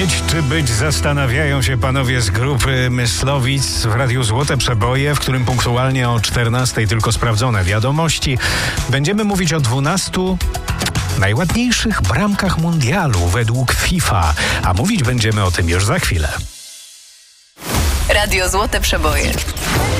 Mieć czy być, zastanawiają się panowie z grupy Myslowic w Radiu Złote Przeboje, w którym punktualnie o 14:00 tylko sprawdzone wiadomości. Będziemy mówić o 12 najładniejszych bramkach mundialu według FIFA, a mówić będziemy o tym już za chwilę. Radio Złote Przeboje.